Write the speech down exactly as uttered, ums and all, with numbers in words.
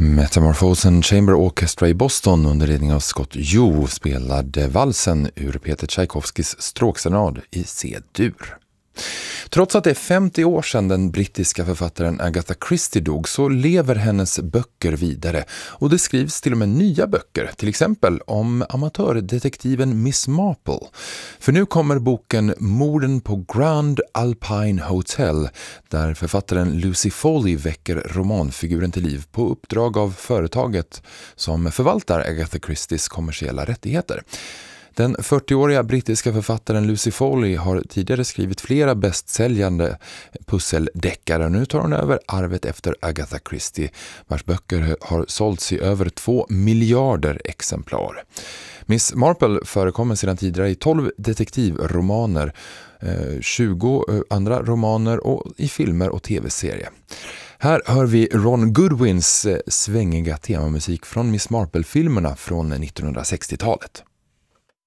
Metamorphosen Chamber Orchestra i Boston under ledning av Scott Yoo spelade valsen ur Peter Tchaikovskys stråkserenad i C-dur. Trots att det är femtio år sedan den brittiska författaren Agatha Christie dog så lever hennes böcker vidare och det skrivs till och med nya böcker, till exempel om amatördetektiven Miss Marple. För nu kommer boken Morden på Grand Alpine Hotel där författaren Lucy Foley väcker romanfiguren till liv på uppdrag av företaget som förvaltar Agatha Christies kommersiella rättigheter. Den fyrtioåriga brittiska författaren Lucy Foley har tidigare skrivit flera bästsäljande pusseldeckare och nu tar hon över arvet efter Agatha Christie, vars böcker har sålts i över två miljarder exemplar. Miss Marple förekommer sedan tidigare i tolv detektivromaner, tjugo andra romaner och i filmer och tv-serier. Här hör vi Ron Goodwins svängiga temamusik från Miss Marple-filmerna från nittonhundrasextiotalet.